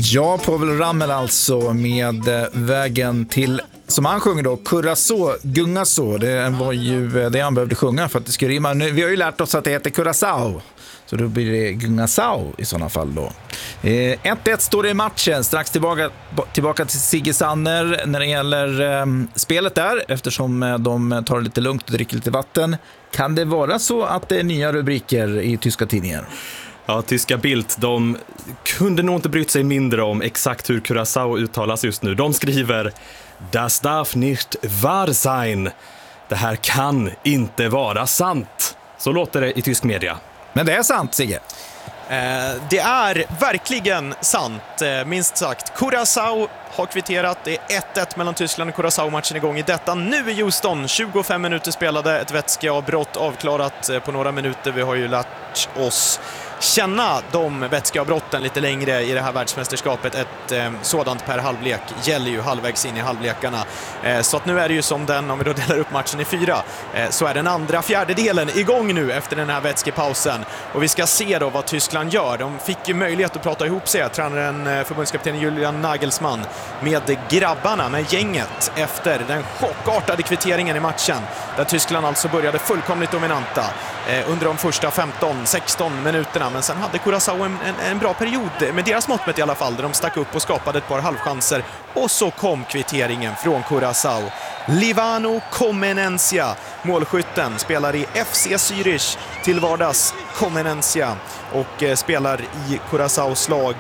Ja, Povel Ramel alltså med vägen till, som han sjunger då, Curaçao, Gungaså. Det var ju det han behövde sjunga för att det skulle rimma. Vi har ju lärt oss att det heter Curaçao, så då blir det Gungaså i sådana fall då. 1-1 står det i matchen. Strax tillbaka till Sigge Sanner när det gäller spelet där, eftersom de tar det lite lugnt och dricker lite vatten. Kan det vara så att det är nya rubriker i tyska tidningar? Ja, tyska Bild, de kunde nog inte brytt sig mindre om exakt hur Curaçao uttalas just nu. De skriver Das darf nicht wahr sein. Det här kan inte vara sant. Så låter det i tysk media. Men det är sant, Sigge. Det är verkligen sant, minst sagt. Curaçao har kvitterat. Det är 1-1 mellan Tyskland och Curaçao-matchen igång i detta. Nu i Houston, 25 minuter spelade, ett vätskeavbrott avklarat på några minuter. Vi har ju lärt oss känna de vätskeavbrotten lite längre i det här världsmästerskapet. Ett sådant per halvlek gäller ju halvvägs in i halvlekarna. Så att nu är det ju som den, om vi då delar upp matchen i 4, så är den andra fjärdedelen igång nu efter den här vätskepausen. Och vi ska se då vad Tyskland gör. De fick ju möjlighet att prata ihop sig, tränaren, förbundskapten Julian Nagelsmann, med grabbarna, med gänget efter den chockartade kvitteringen i matchen. Där Tyskland alltså började fullkomligt dominanta under de första 15-16 minuterna. Men sen hade Curaçao en bra period med deras mått mätt i alla fall, där de stack upp och skapade ett par halvchanser. Och så kom kvitteringen från Curaçao. Livano Comenencia, målskytten, spelar i FC Zürich till vardags, Comenencia, och spelar i Curaçaos lag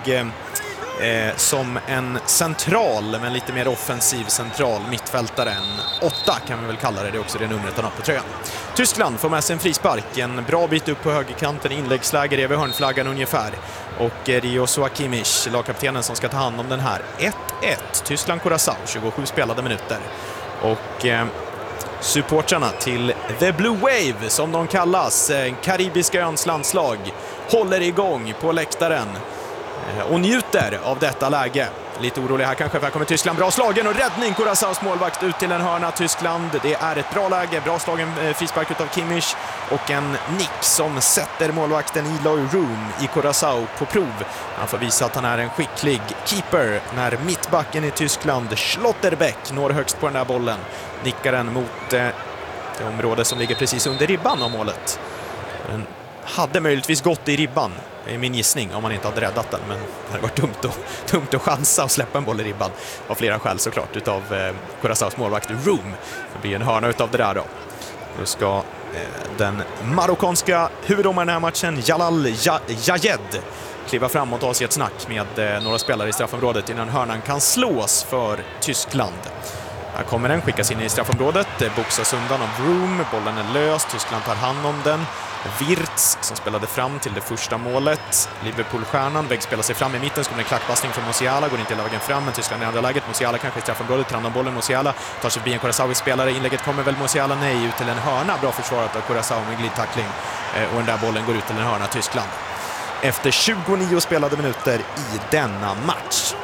som en central, men lite mer offensiv central mittfältare. En 8 kan vi väl kalla det, det är också det numret han har på tröjan. Tyskland får med sig en frispark, en bra bit upp på högerkanten, inläggsläge över hörnflaggan ungefär. Och Riosu Kimmich, lagkaptenen, som ska ta hand om den här. 1-1, Tyskland-Curaçao, 27 spelade minuter. Och supportrarna till The Blue Wave, som de kallas, karibiska öns landslag, håller igång på läktaren och njuter av detta läge. Lite orolig här kanske, för här kommer Tyskland. Bra slagen och räddning, Curaçaos målvakt ut till en hörna. Tyskland, det är ett bra läge, bra slagen frispark utav Kimmich och en nick som sätter målvakten Eloy Room i Curaçao på prov. Han får visa att han är en skicklig keeper när mittbacken i Tyskland, Schlotterbeck, når högst på den där bollen. Nickar den mot det område som ligger precis under ribban av målet. Den hade möjligtvis gått i ribban, är min gissning, om man inte hade räddat den. Men det hade varit dumt att chansa och släppa en boll i ribban av flera skäl såklart, utav Curaçaos målvakt Room. Det blir en hörna utav det där då. Nu ska den marockanska huvuddomaren i den här matchen, Jalal Jayed, kliva fram och ta sig ett snack med några spelare i straffområdet innan hörnan kan slås för Tyskland. Här kommer den, skickas in i straffområdet, boxas undan av Room, bollen är lös, Tyskland tar hand om den. Wirtz, som spelade fram till det första målet. Liverpool-stjärnan vägspelar sig fram i mitten, så kommer en klackpassning från Musiala, går inte hela vägen fram, men Tyskland i andra läget. Musiala kanske i straffområdet, tar hand om bollen, Musiala tar sig förbi en Curaçao-spelare, inlägget kommer väl, Musiala nej, ut till en hörna, bra försvarat av Curaçao med glidtackling, och den där bollen går ut till en hörna, Tyskland. Efter 29 spelade minuter i denna match.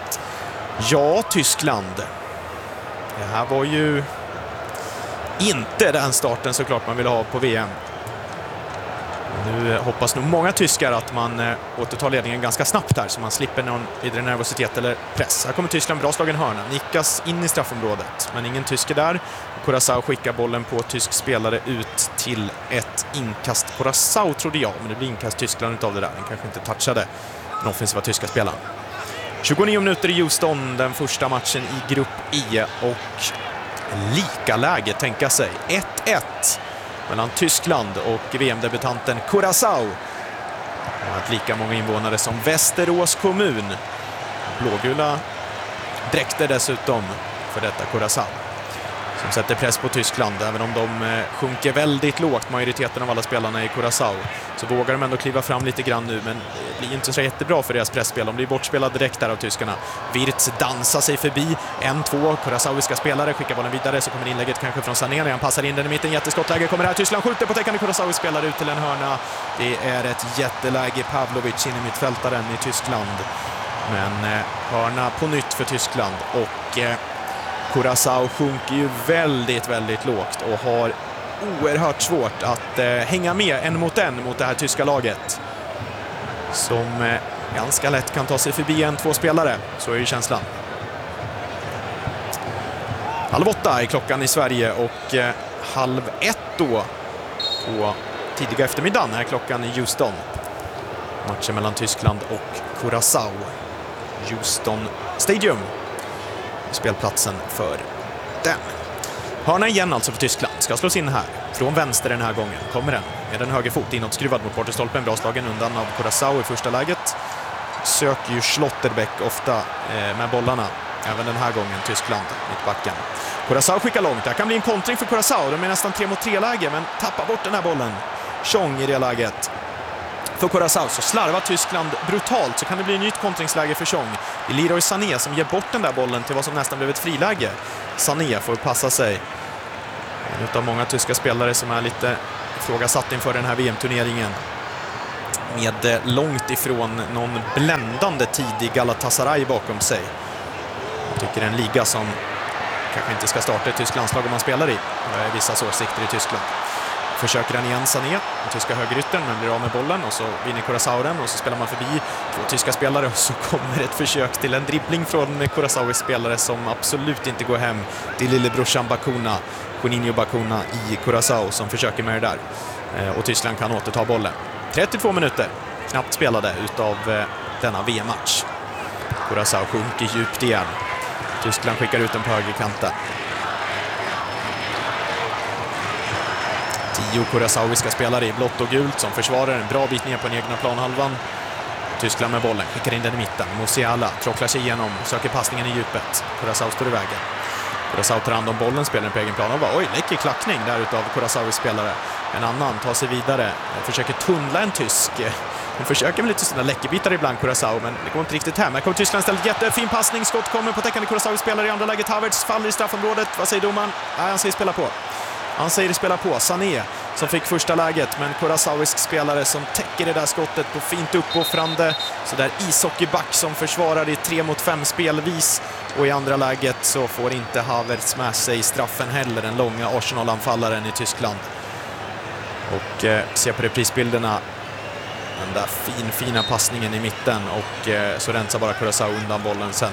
Ja, Tyskland. Det här var ju inte den starten såklart man ville ha på VM. Nu hoppas nog många tyskar att man återtar ledningen ganska snabbt här, så man slipper någon vidare nervositet eller press. Här kommer Tyskland, bra slagen hörna, nickas in i straffområdet, men ingen tysk är där. Curaçao skickar bollen på tysk spelare ut till ett inkast. Curaçao trodde jag, men det blir inkast Tyskland utav det där. Den kanske inte touchade den offensiva tyska spelaren. 29 minuter i Houston, den första matchen i grupp E, och lika läge tänka sig. 1-1 mellan Tyskland och VM-debutanten Curaçao. Att lika många invånare som Västerås kommun. Blågula dräkter dessutom för detta Curaçao, som sätter press på Tyskland. Även om de sjunker väldigt lågt, majoriteten av alla spelarna i Curaçao, så vågar de ändå kliva fram lite grann nu, men det blir inte så jättebra för deras pressspel. De blir bortspelade direkt där av tyskarna. Wirtz dansar sig förbi 1-2 Curaçaoiska spelare, skickar bollen vidare, så kommer inlägget kanske från Sané när han passar in den i mitten. Jätteskottläge kommer här, Tyskland skjuter på täckande Curaçaoiska spelare ut till en hörna. Det är ett jätteläge, Pavlovic in i mittfältaren i Tyskland, men hörna på nytt för Tyskland. Och Curaçao sjunker ju väldigt, väldigt lågt och har oerhört svårt att hänga med en mot det här tyska laget, som ganska lätt kan ta sig förbi 1-2 spelare. Så är ju känslan. 7:30 är klockan i Sverige och 12:30 då på tidiga eftermiddagen är klockan i Houston. Matchen mellan Tyskland och Curaçao. Houston Stadium. Spelplatsen för den. Hörna igen alltså för Tyskland. Ska slås in här. Från vänster den här gången. Kommer den med en högerfot inåtskruvad mot bortestolpen. Bra slagen undan av Curaçao i första läget. Söker ju Schlotterbeck ofta med bollarna. Även den här gången Tyskland, mittbacken. Curaçao skickar långt. Det kan bli en kontring för Curaçao. De är nästan 3-mot-3-läge men tappar bort den här bollen. Chong i det läget. För Curaçao så slarvar Tyskland brutalt, så kan det bli ett nytt kontringsläge för Chong. Det är Leroy Sané som ger bort den där bollen till vad som nästan blev ett friläge. Sané får passa sig. En utav många tyska spelare som är lite ifrågasatt inför den här VM-turneringen. Med långt ifrån någon bländande tidig Galatasaray bakom sig. Jag tycker det är en liga som kanske inte ska starta ett tyskt landslag om man spelar i. Vissa åsikter i Tyskland. Försöker han igen Sané, den tyska högeryttern, men blir av med bollen och så vinner Curaçao den och så spelar man förbi 2 tyska spelare och så kommer ett försök till en dribbling från Curaçaos spelare som absolut inte går hem. Det är lillebrorsan Bacuna, Juninho Bacuna i Curaçao som försöker med det där. Och Tyskland kan återta bollen. 32 minuter, knappt spelade utav denna VM-match. Curaçao sjunker djupt igen. Tyskland skickar ut den på högerkanten. 10 Curaçaoiska spelare i blått och gult som försvarar en bra bit ner på den egna planhalvan. Tyskland med bollen, skickar in den i mitten. Musiala trocklar sig igenom, söker passningen i djupet. Curaçao står i vägen. Curaçao tar hand om bollen, spelar på egen planhalva. Oj, läcker klackning där utav Curaçaos spelare. En annan tar sig vidare, försöker tunnla en tysk. De försöker med lite sådana läckerbitar ibland Curaçao, men det går inte riktigt hem. Här kommer Tyskland ställt jättefin passning, skott kommer på täckande Curaçaos spelare i andra läget. Havertz faller i straffområdet. Vad säger domaren? Nej, han säger spela på. Han säger spela på. Sané som fick första läget, men Curaçaoisk spelare som täcker det där skottet på fint uppoffrande. Så där ishockeyback som försvarar i 3-mot-5 spelvis. Och i andra läget så får inte Havertz med sig straffen heller, den långa Arsenal-anfallaren i Tyskland. Och se på reprisbilderna. Den där fina passningen i mitten och så rensar bara Curaçao undan bollen sen.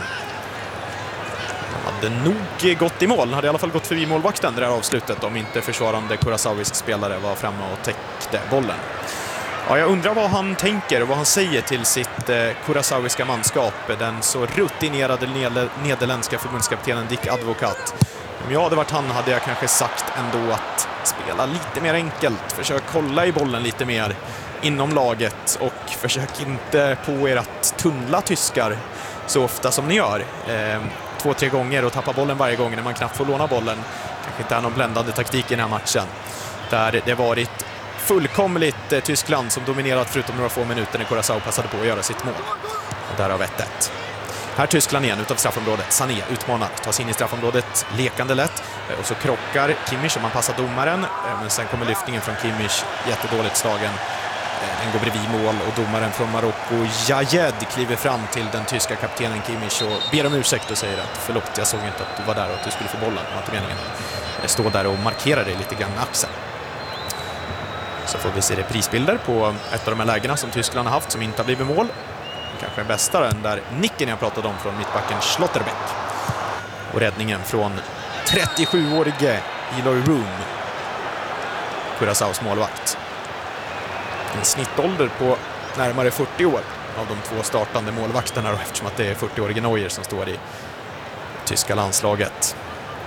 Hade nog gått i mål. Hade i alla fall gått förbi målvakten det där avslutet om inte försvarande Curaçaoisk spelare var framme och täckte bollen. Ja, jag undrar vad han tänker och vad han säger till sitt Curaçaoiska manskap. Den så rutinerade nederländska förbundskaptenen Dick Advocat. Om jag hade varit han hade jag kanske sagt ändå att spela lite mer enkelt. Försök hålla i bollen lite mer inom laget och försök inte på er att tunnla tyskar så ofta som ni gör. 2-3 gånger och tappa bollen varje gång när man knappt får låna bollen. Kanske inte är någon bländande taktik i den här matchen. Där det varit fullkomligt Tyskland som dominerat förutom några få minuter när Curaçao passade på att göra sitt mål. Och därav 1-1. Här Tyskland igen utav straffområdet. Sané utmanar, tar sig in i straffområdet lekande lätt. Och så krockar Kimmich och man passar domaren. Men sen kommer lyftningen från Kimmich, jättedåligt slagen. Den går bredvid mål och domaren från Marocko, Jayed, kliver fram till den tyska kaptenen Kimmich och ber om ursäkt och säger att förlåt, jag såg inte att du var där och att du skulle få bollen. Det var inte meningen. Jag står där och markerar det lite grann med axeln. Så får vi se reprisbilder på ett av de här lägena som Tyskland har haft som inte har blivit mål. Kanske den bästa, den där nicken jag pratade om från mittbacken Schlotterbeck. Och räddningen från 37-årige Eloy Room, Curaçaos målvakt. En snittålder på närmare 40 år av de 2 startande målvakterna då, eftersom att det är 40-årige Neuer som står i tyska landslaget.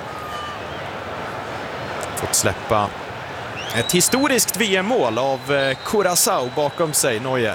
Fått släppa ett historiskt VM-mål av Curaçao bakom sig, Neuer.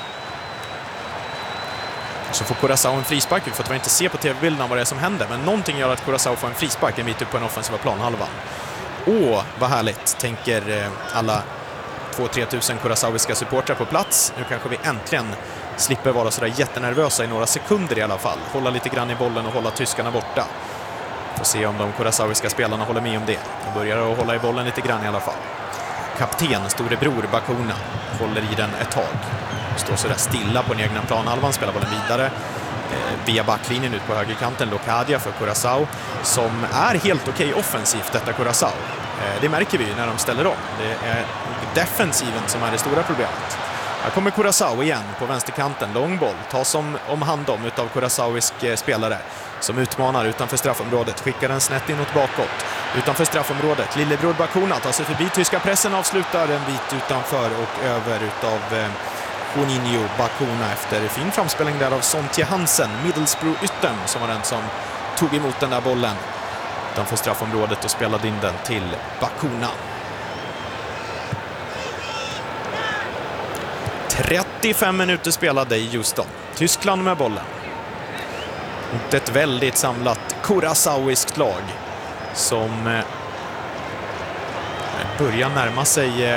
Så får Curaçao en frispark. Vi får tyvärr inte se på tv-bilderna vad det är som händer, men någonting gör att Curaçao får en frispark en bit upp på den offensiva planhalvan. Åh, vad härligt, tänker alla 2-3 tusen Curaçaoiska supportrar på plats. Nu kanske vi äntligen slipper vara sådär jättenervösa i några sekunder i alla fall. Hålla lite grann i bollen och hålla tyskarna borta. Får se om de Curaçaoiska spelarna håller med om det. De börjar att hålla i bollen lite grann i alla fall. Kapten, storebror Bacuna, håller i den ett tag. Står sådär stilla på den egna planhalvan, spelar bollen vidare. Via backlinjen ut på högerkanten, Locadia för Curaçao, som är helt okej offensivt, detta Curaçao. Det märker vi när de ställer om. Det är defensiven som är det stora problemet. Här kommer Curaçao igen på vänsterkanten. Lång boll tas om hand om utav Curaçaoisk spelare som utmanar utanför straffområdet. Skickar den snett inåt bakåt. Utanför straffområdet. Lillebror Bacuna tar sig förbi tyska pressen, avslutar en bit utanför och över utav Juninho Bacuna efter fin framspelning där av Sontje Hansen, Middlesbrough-yttern, som var den som tog emot den där bollen utanför straffområdet och spelade in den till Bacuna. 35 minuter spelade i Houston. Tyskland med bollen. Mot ett väldigt samlat Curaçaoiskt lag som börjar närma sig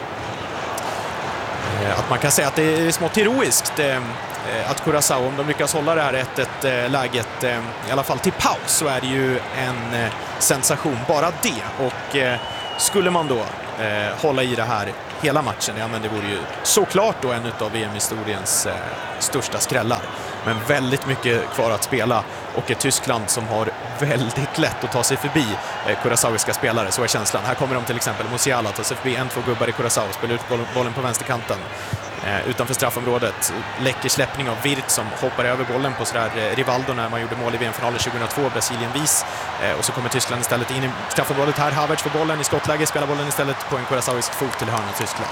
att man kan säga att det är smått heroiskt att Curaçao, om de lyckas hålla det här 1-1 läget i alla fall till paus, så är det ju en sensation bara det. Och skulle man då hålla i det här hela matchen, ja, men det vore ju såklart då en av VM-historiens största skrällar. Men väldigt mycket kvar att spela och ett Tyskland som har väldigt lätt att ta sig förbi Curaçaoiska spelare, så är känslan. Här kommer de till exempel Musiala, tar sig förbi 1-2 gubbar i Curaçao, spelar ut bollen på vänsterkanten utanför straffområdet. Läcker släppning av Wirtz som hoppar över bollen på sådär Rivaldo när man gjorde mål i VM-finalen 2002, Brasilien-vis. Och så kommer Tyskland istället in i straffområdet här. Havertz får bollen i skottläge, spelar bollen istället på en Curaçaoisk fot till hörna Tyskland.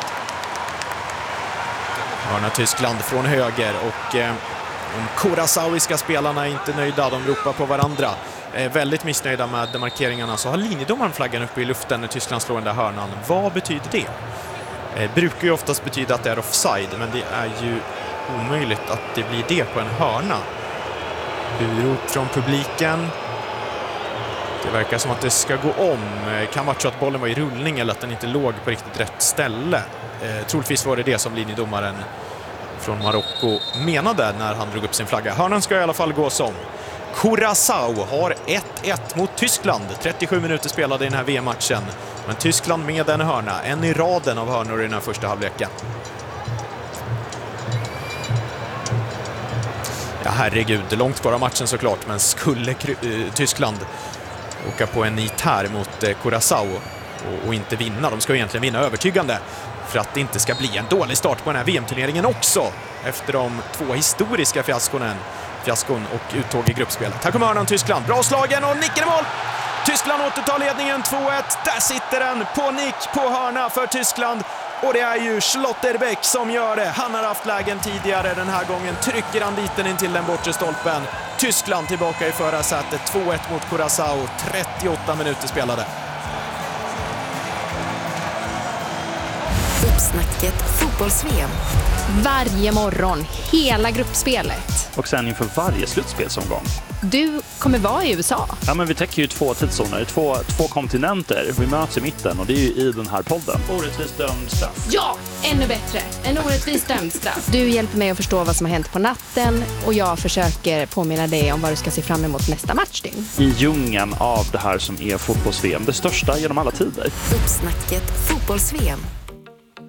Hörna Tyskland från höger och de Curaçaoiska spelarna är inte nöjda, de ropar på varandra. Väldigt missnöjda med markeringarna, så har linjedomaren flaggan uppe i luften när Tyskland slår den där hörnan. Vad betyder det? Brukar ju oftast betyda att det är offside, men det är ju omöjligt att det blir det på en hörna. Burop från publiken. Det verkar som att det ska gå om. Kan vara så att bollen var i rullning eller att den inte låg på riktigt rätt ställe. Troligtvis var det som linjedomaren från Marocko menade när han drog upp sin flagga. Hörnan ska i alla fall gå som. Curaçao har 1-1 mot Tyskland. 37 minuter spelade i den här VM-matchen. Men Tyskland med en hörna. En i raden av hörnor i den här första halvleken. Ja, herregud. Långt kvar av matchen såklart. Men skulle Tyskland åka på en nit här mot Curaçao och inte vinna. De ska ju egentligen vinna övertygande för att det inte ska bli en dålig start på den här VM-turneringen också. Efter de 2 historiska fiaskon och uttåg i gruppspelet. Här kommer hörnan Tyskland. Bra slagen och nicken i mål! Tyskland återtar ledningen 2-1. Där sitter den på nick på hörna för Tyskland. Och det är ju Schlotterbeck som gör det. Han har haft lägen tidigare. Den här gången trycker han dit den in till den bortre stolpen. Tyskland tillbaka i förarsätet. 2-1 mot Curaçao. 38 minuter spelade. Uppsnacket fotbolls-VM. Varje morgon, hela gruppspelet. Och sen inför varje slutspelsomgång. Du kommer vara i USA. Ja, men vi täcker ju 2 tidszoner, två kontinenter. Vi möts i mitten och det är ju i den här podden. Orättvist dömd straff. Ja, ännu bättre. En orättvist dömd straff. Du hjälper mig att förstå vad som har hänt på natten och jag försöker påminna dig om vad du ska se fram emot nästa matchdygn. I djungeln av det här som är fotbolls-VM, det största genom alla tider. Uppsnacket fotbolls-VM.